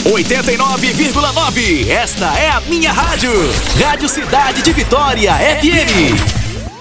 89,9. Esta é a minha rádio. Rádio Cidade de Vitória FM.